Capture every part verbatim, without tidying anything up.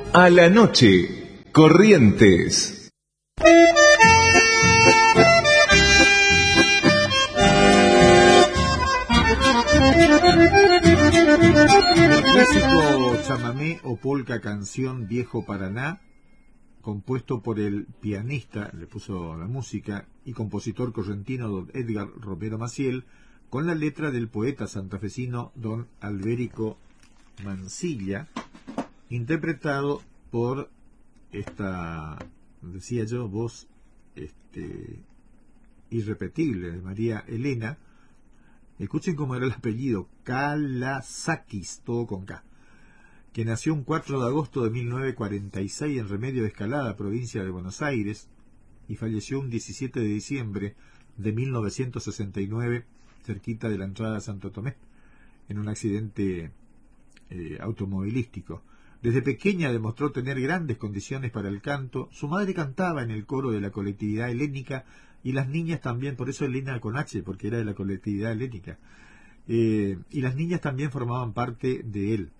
A la noche, Corrientes. El clásico chamamé o polka canción Viejo Paraná, compuesto por el pianista, le puso la música, y compositor correntino don Edgar Romero Maciel, con la letra del poeta santafesino don Alberico Mansilla, interpretado por esta, decía yo, voz este, irrepetible de María Elena. Escuchen cómo era el apellido, Calasakis, todo con K, que nació un cuatro de agosto de mil novecientos cuarenta y seis en Remedio de Escalada, provincia de Buenos Aires, y falleció un diecisiete de diciembre de mil novecientos sesenta y nueve, cerquita de la entrada a Santo Tomé, en un accidente eh, automovilístico. Desde pequeña demostró tener grandes condiciones para el canto. Su madre cantaba en el coro de la colectividad helénica, y las niñas también, por eso Elena con H, porque era de la colectividad helénica, eh, y las niñas también formaban parte de él.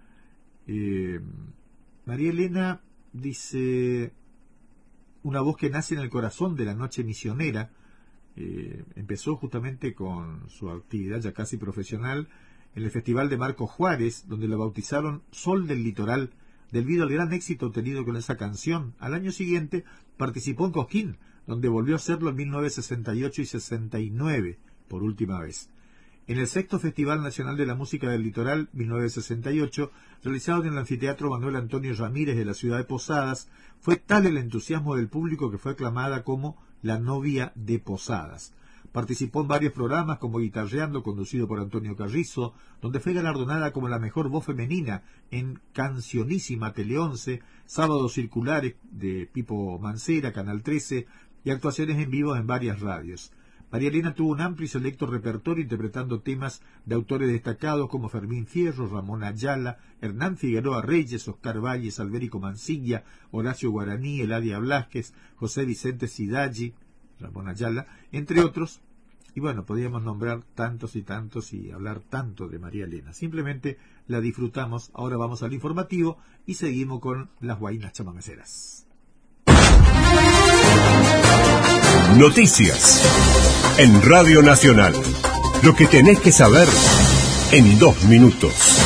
Eh, María Elena dice, una voz que nace en el corazón de la noche misionera. Eh, empezó justamente con su actividad ya casi profesional en el Festival de Marcos Juárez, donde la bautizaron Sol del Litoral, debido al gran éxito obtenido con esa canción. Al año siguiente participó en Cosquín, donde volvió a hacerlo en mil novecientos sesenta y ocho y sesenta y nueve, por última vez. En el sexto Festival Nacional de la Música del Litoral, mil novecientos sesenta y ocho, realizado en el Anfiteatro Manuel Antonio Ramírez de la ciudad de Posadas, fue tal el entusiasmo del público que fue aclamada como la novia de Posadas. Participó en varios programas como Guitarreando, conducido por Antonio Carrizo, donde fue galardonada como la mejor voz femenina en Cancionísima Tele once, Sábados Circulares de Pipo Mancera, Canal trece, y actuaciones en vivo en varias radios. María Elena tuvo un amplio y selecto repertorio interpretando temas de autores destacados como Fermín Fierro, Ramón Ayala, Hernán Figueroa Reyes, Oscar Valles, Alberico Mansilla, Horacio Guaraní, Eladia Blasquez, José Vicente Sidaggi, Ramón Ayala, entre otros. Y bueno, podríamos nombrar tantos y tantos y hablar tanto de María Elena. Simplemente la disfrutamos. Ahora vamos al informativo y seguimos con las guainas chamameceras. Noticias en Radio Nacional. Lo que tenés que saber en dos minutos.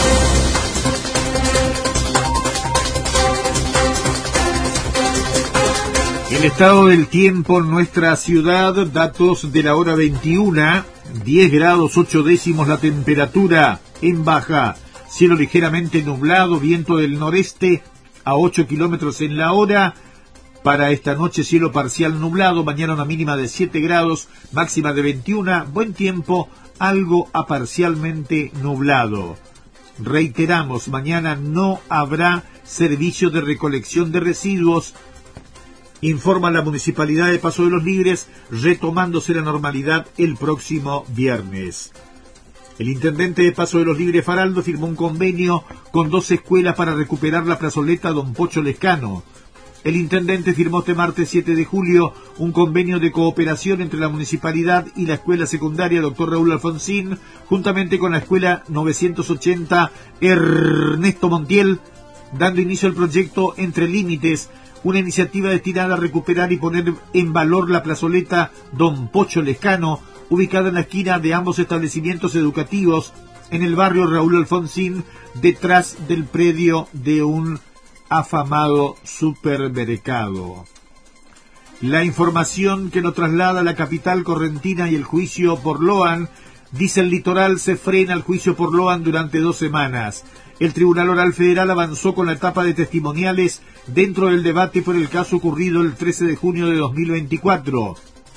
El estado del tiempo en nuestra ciudad, datos de la hora veintiuna, diez grados ocho décimos la temperatura en baja, cielo ligeramente nublado, viento del noreste a ocho kilómetros en la hora. Para esta noche cielo parcial nublado, mañana una mínima de siete grados, máxima de veintiuno, buen tiempo, algo a parcialmente nublado. Reiteramos, mañana no habrá servicio de recolección de residuos, informa la Municipalidad de Paso de los Libres, retomándose la normalidad el próximo viernes. El intendente de Paso de los Libres, Faraldo, firmó un convenio con dos escuelas para recuperar la plazoleta Don Pocho Lescano. El intendente firmó este martes siete de julio un convenio de cooperación entre la municipalidad y la escuela secundaria doctor Raúl Alfonsín, juntamente con la escuela novecientos ochenta Ernesto Montiel, dando inicio al proyecto Entre Límites, una iniciativa destinada a recuperar y poner en valor la plazoleta Don Pocho Lescano, ubicada en la esquina de ambos establecimientos educativos en el barrio Raúl Alfonsín, detrás del predio de un afamado supermercado. La información que nos traslada a la capital correntina y el juicio por Loan, dice el Litoral, se frena el juicio por Loan durante dos semanas. El Tribunal Oral Federal avanzó con la etapa de testimoniales dentro del debate por el caso ocurrido el trece de junio de dos mil veinticuatro.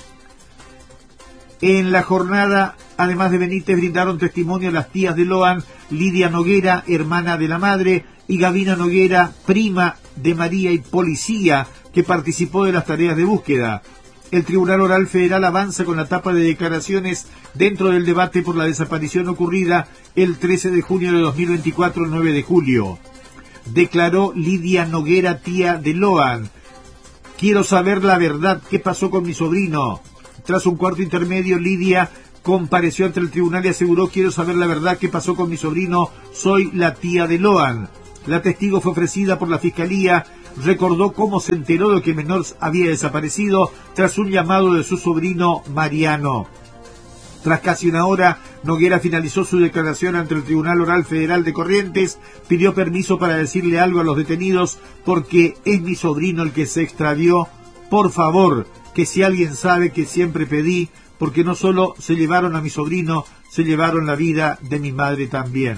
En la jornada, además de Benítez, brindaron testimonio las tías de Loan, Lidia Noguera, hermana de la madre, y Gavina Noguera, prima de María y policía, que participó de las tareas de búsqueda. El Tribunal Oral Federal avanza con la etapa de declaraciones dentro del debate por la desaparición ocurrida el trece de junio de dos mil veinticuatro, nueve de julio. Declaró Lidia Noguera, tía de Loan: quiero saber la verdad, ¿qué pasó con mi sobrino? Tras un cuarto intermedio, Lidia compareció ante el tribunal y aseguró: quiero saber la verdad, ¿qué pasó con mi sobrino? Soy la tía de Loan. La testigo fue ofrecida por la Fiscalía. Recordó cómo se enteró de que el menor había desaparecido tras un llamado de su sobrino Mariano. Tras casi una hora, Noguera finalizó su declaración ante el Tribunal Oral Federal de Corrientes, pidió permiso para decirle algo a los detenidos porque es mi sobrino el que se extravió. Por favor, que si alguien sabe que siempre pedí, porque no solo se llevaron a mi sobrino, se llevaron la vida de mi madre también.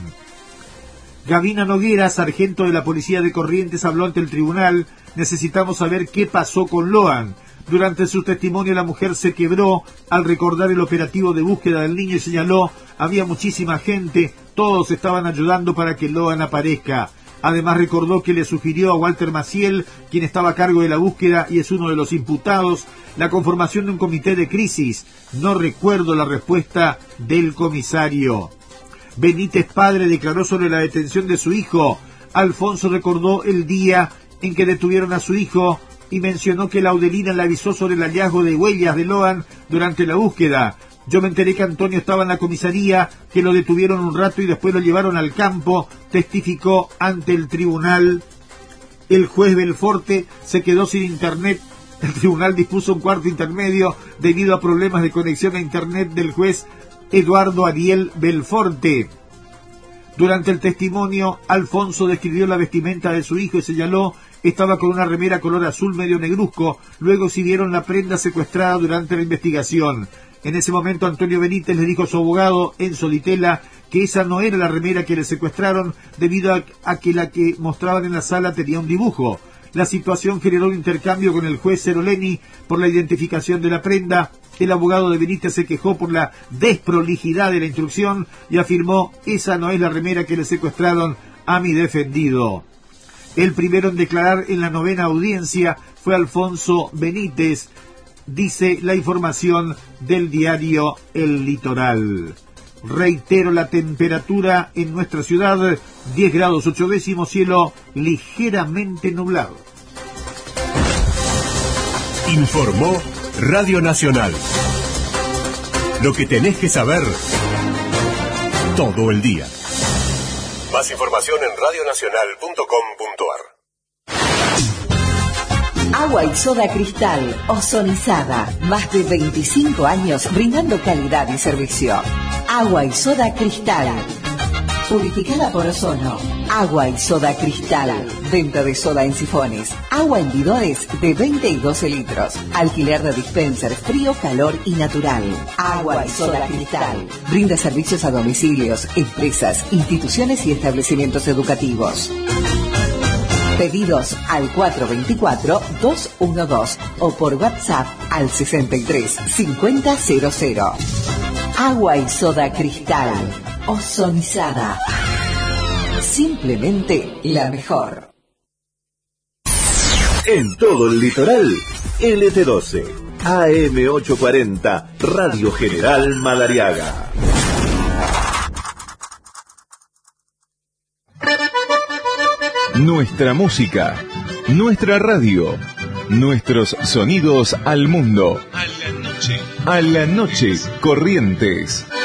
Gavina Noguera, sargento de la Policía de Corrientes, habló ante el tribunal. Necesitamos saber qué pasó con Loan. Durante su testimonio la mujer se quebró al recordar el operativo de búsqueda del niño y señaló: había muchísima gente, todos estaban ayudando para que Loan aparezca. Además recordó que le sugirió a Walter Maciel, quien estaba a cargo de la búsqueda y es uno de los imputados, la conformación de un comité de crisis. No recuerdo la respuesta del comisario. Benítez padre declaró sobre la detención de su hijo. Alfonso recordó el día en que detuvieron a su hijo y mencionó que Laudelina le avisó sobre el hallazgo de huellas de Loan durante la búsqueda. Yo me enteré que Antonio estaba en la comisaría, que lo detuvieron un rato y después lo llevaron al campo, testificó ante el tribunal. El juez Belforte se quedó sin internet. El tribunal dispuso un cuarto intermedio debido a problemas de conexión a internet del juez Eduardo Ariel Belforte. Durante el testimonio, Alfonso describió la vestimenta de su hijo y señaló: estaba con una remera color azul medio negruzco. Luego exhibieron la prenda secuestrada durante la investigación. En ese momento Antonio Benítez le dijo a su abogado Enzo Di Tella que esa no era la remera que le secuestraron, debido a, a que la que mostraban en la sala tenía un dibujo. La situación generó un intercambio con el juez Ceroleni por la identificación de la prenda. El abogado de Benítez se quejó por la desprolijidad de la instrucción y afirmó: esa no es la remera que le secuestraron a mi defendido. El primero en declarar en la novena audiencia fue Alfonso Benítez, dice la información del diario El Litoral. Reitero la temperatura en nuestra ciudad: diez grados ocho décimos, cielo ligeramente nublado. Informó Radio Nacional. Lo que tenés que saber todo el día. Más información en radio nacional punto com punto a r. Agua y soda Cristal, ozonizada. Más de veinticinco años brindando calidad y servicio. Agua y soda Cristal. Purificada por ozono. Agua y soda Cristal. Venta de soda en sifones. Agua en bidones de veinte y doce litros. Alquiler de dispenser frío, calor y natural. Agua y soda Cristal. Brinda servicios a domicilios, empresas, instituciones y establecimientos educativos. Pedidos al cuatro dos cuatro, dos uno dos o por WhatsApp al sesenta y tres, cincuenta cero cero. Agua y soda Cristal. Ozonizada. Simplemente la mejor. En todo el litoral, L T doce, A M ochocientos cuarenta, Radio General Madariaga. Nuestra música, nuestra radio, nuestros sonidos al mundo. A la noche. A la noche, Corrientes.